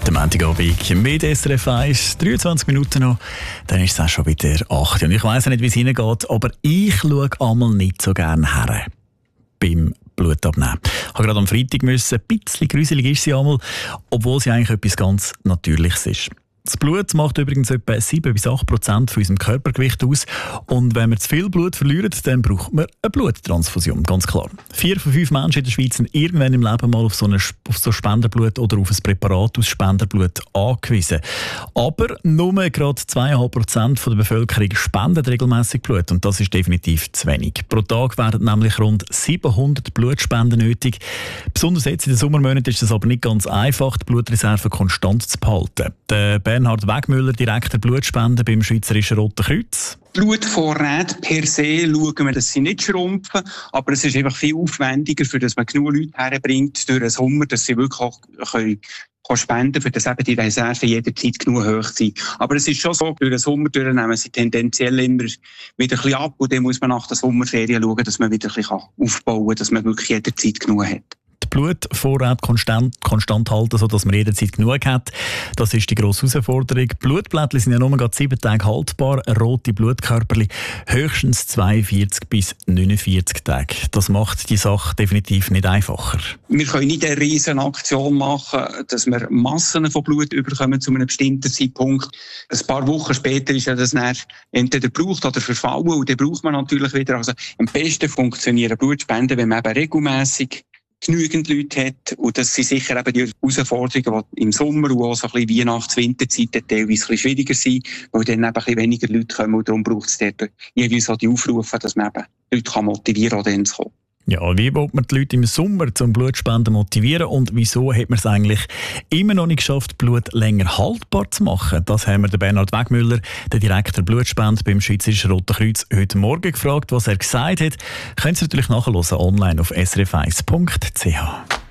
Der Montagabend mit SRF 1, 23 Minuten noch, dann ist es auch schon wieder 8. Und ich weiss nicht, wie es Ihnen geht, aber ich schaue einmal nicht so gerne her beim Blutabnehmen. Ich habe gerade am Freitag müssen, ein bisschen gruselig ist sie einmal, obwohl sie eigentlich etwas ganz Natürliches ist. Das Blut macht übrigens etwa 7-8% von unserem Körpergewicht aus. Und wenn wir zu viel Blut verlieren, dann braucht man eine Bluttransfusion, ganz klar. 4 von 5 Menschen in der Schweiz sind irgendwann im Leben mal auf so Spenderblut oder auf ein Präparat aus Spenderblut angewiesen. Aber nur gerade 2,5% der Bevölkerung spendet regelmässig Blut. Und das ist definitiv zu wenig. Pro Tag werden nämlich rund 700 Blutspenden nötig. Besonders jetzt in den Sommermonaten ist es aber nicht ganz einfach, die Blutreserven konstant zu behalten. Der Bernhard Wegmüller, Direktor Blutspenden beim Schweizerischen Roten Kreuz. Blutvorräte per se schauen wir, dass sie nicht schrumpfen, aber es ist einfach viel aufwendiger, für dass man genug Leute herbringt durch den Sommer, dass sie wirklich auch können spenden, für das eben die Reserven jederzeit genug hoch sind. Aber es ist schon so, durch den Sommer nehmen sie tendenziell immer wieder ein bisschen ab und dann muss man nach der Sommerferien schauen, dass man wieder ein bisschen aufbauen kann, dass man wirklich jederzeit genug hat. Die Blutvorräte konstant halten, sodass man jederzeit genug hat. Das ist die grosse Herausforderung. Blutblättchen sind ja nur gerade 7 Tage haltbar, rote Blutkörperchen höchstens 42 bis 49 Tage. Das macht die Sache definitiv nicht einfacher. Wir können nicht eine riesen Aktion machen, dass wir Massen von Blut überkommen zu einem bestimmten Zeitpunkt. Ein paar Wochen später ist ja das dann entweder gebraucht oder verfallen und dann braucht man natürlich wieder. Also am besten funktionieren Blutspenden, wenn man eben regelmässig genügend Leute hat. Und das sind sicher eben die Herausforderungen, die im Sommer und auch so ein bisschen Weihnachts-Winterzeit teilweise ein bisschen schwieriger sind, weil dann eben ein bisschen weniger Leute kommen und darum braucht es dort jeweils auch die Aufrufe, dass man eben Leute motivieren kann, auch dann zu kommen. Ja, wie will man die Leute im Sommer zum Blutspenden motivieren und wieso hat man es eigentlich immer noch nicht geschafft, Blut länger haltbar zu machen? Das haben wir den Bernhard Wegmüller, den Direktor Blutspende beim Schweizerischen Roten Kreuz, heute Morgen gefragt. Was er gesagt hat, können Sie natürlich nachhören online auf srf1.ch.